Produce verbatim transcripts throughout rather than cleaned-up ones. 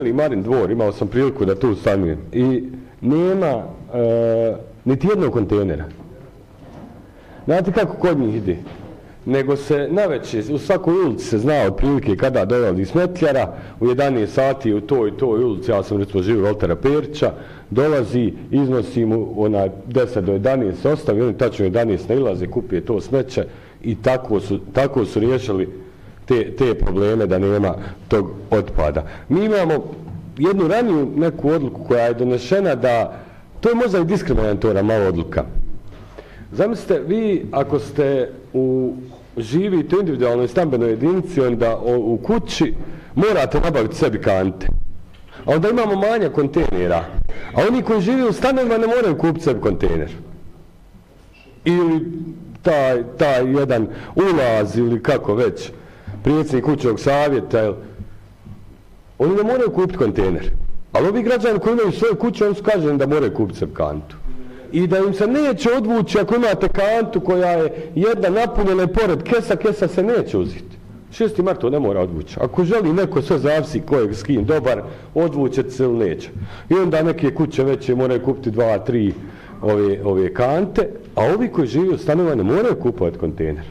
Marin dvor, imao sam priliku da tu stanujem i nema e, niti jednog kontejnera. Znate kako kod njih ide? Nego se navečer, u svakoj ulici se zna otprilike kada dolazi smetljara, u jedanaest sati u toj i toj ulici, ja sam recimo živio Valtera Perića, dolazi, iznosi mu onaj deset do jedanaest ostavi, oni tačno jedanaest nailaze, kupije to smeće i tako su, tako su riješili te, te probleme da nema tog otpada. Mi imamo jednu raniju neku odluku koja je donešena da, to je možda i diskriminatorna mala odluka. Zamislite, vi ako ste u živite u individualnoj stambenoj jedinici, onda u kući morate nabaviti sebi kante. A onda imamo manja kontejnera. A oni koji žive u stanovima ne moraju kupiti sebi kontejner. Ili taj, taj jedan ulaz ili kako već, predsjednik kućnog savjeta, oni ne moraju kupiti kontejner. Ali ovi građani koji imaju svoju kuću, oni su kaženi da moraju kupiti sebi kantu. I da im se neće odvući ako imate kantu koja je jedna napunjena i pored kesa, kesa se neće uzeti. šesti mart to ne mora odvući. Ako želi neko, sve zavisi ko je s kim dobar, odvuće se ili neće. I onda neke kuće veće moraju kupiti dva, tri ove, ove kante, a ovi koji žive u stanovima ne moraju kupovati kontejner.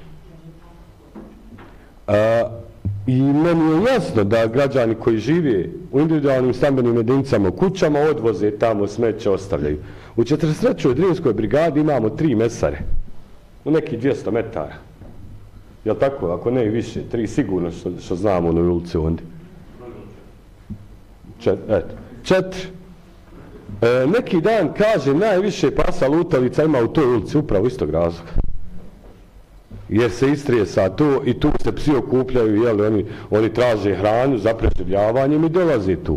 A, I meni je jasno da građani koji žive u individualnim stambenim jedinicama u kućama odvoze tamo smeće, ostavljaju. U četrdeset trećoj Drinskoj brigadi imamo tri mesare, u nekih dvjesto metara. Jel' tako? Ako ne i više, tri sigurno što, što znamo u onoj ulici ondje. Čet, eto, četiri. E, neki dan kaže najviše pasa lutalica ima u toj ulici, upravo istog razloga. Jer se istresa to i tu se psi okupljaju, jel, oni, oni traže hranu za preživljavanjem i dolaze tu.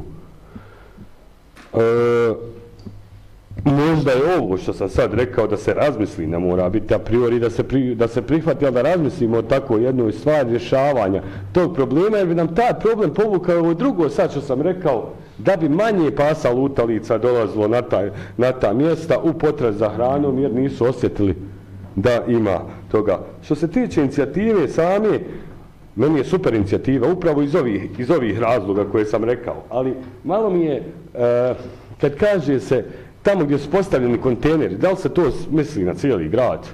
E, možda je ovo što sam sad rekao da se razmisli, ne mora biti a priori da se, pri, da se prihvati, ali da razmislimo o tako jednoj stvari rješavanja tog problema, jer bi nam taj problem povukao ovo drugo, sad što sam rekao, da bi manje pasa lutalica dolazilo na, taj, na ta mjesta u potrazi za hranom, jer nisu osjetili da ima toga. Što se tiče inicijative same, meni je super inicijativa, upravo iz ovih, iz ovih razloga koje sam rekao, ali malo mi je, e, kad kaže se tamo gdje su postavljeni kontejneri, da li se to misli na cijeli grad?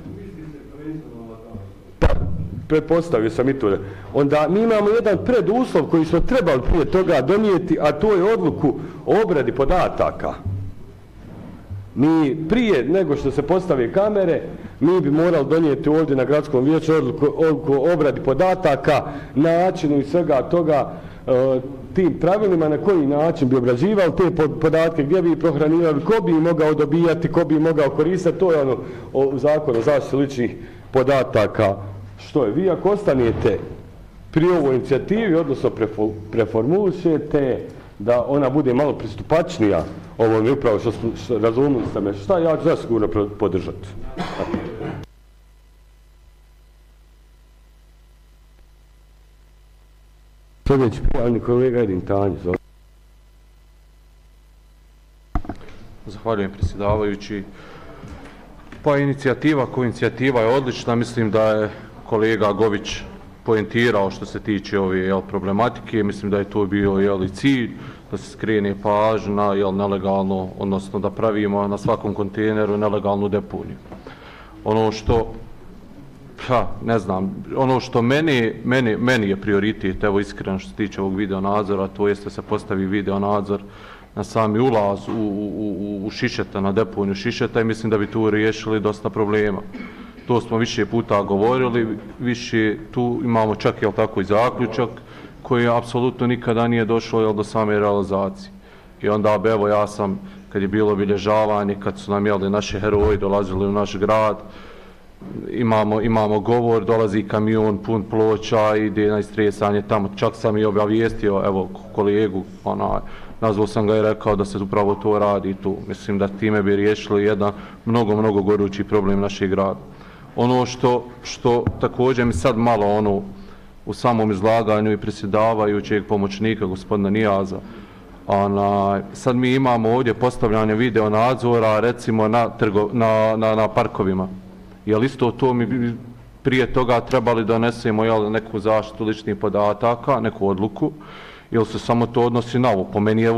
Pa, pretpostavio sam i to. Onda mi imamo jedan preduslov koji smo trebali prije toga donijeti, a to je odluku o obradi podataka. Mi prije nego što se postave kamere, mi bi morali donijeti ovdje na gradskom vijeću odluku, odluku o obradi podataka, načinu i svega toga, e, tim pravilima na koji način bi obrađivali te podatke, gdje bi prohranivali, ko bi mogao dobijati, ko bi mogao koristiti, to je ono o zakonu o zaštiti ličnih podataka. Što je, vi ako ostanete pri ovoj inicijativi, odnosno preformulišete da ona bude malo pristupačnija, ovo mi upravo što, što razumili ste me, šta ja ću zasigurno podržati. Sljedeći prijavni kolega Edin Tanj. Zahvaljujem predsjedavajući. Pa inicijativa ko inicijativa je odlična, mislim da je kolega Gović poentirao što se tiče ove jel, problematike, mislim da je to bio jel, i cilj, da se skrene pažnja na jel, nelegalno, odnosno da pravimo na svakom kontejneru nelegalnu deponiju. Ono što, ha, ne znam, ono što meni, meni, meni je prioritet, evo iskreno što se tiče ovog videonadzora, to jeste da se postavi videonadzor na sami ulaz u, u, u, u Šišeta, na deponiju Šišeta i mislim da bi tu riješili dosta problema. To smo više puta govorili, više tu imamo čak jel tako i zaključak koji apsolutno nikada nije došlo jel, do same realizacije. I onda evo ja sam, kad je bilo obilježavanje, kad su nam jeli naši heroji dolazili u naš grad, imamo, imamo govor, dolazi kamion pun ploča, ide na istresanje tamo, čak sam i obavijestio evo kolegu, onaj, nazvao sam ga i rekao da se upravo to radi tu. Mislim da time bi riješili jedan mnogo, mnogo gorući problem našeg grada. Ono što, što također mi sad malo ono u samom izlaganju i predsjedavajućeg pomoćnika gospodina Nijaza, ona, sad mi imamo ovdje postavljanje video nadzora recimo na, trgo, na, na, na parkovima. Jel isto to mi prije toga trebali donesemo jel, neku zaštitu ličnih podataka, neku odluku ili se samo to odnosi na ovo. Po meni je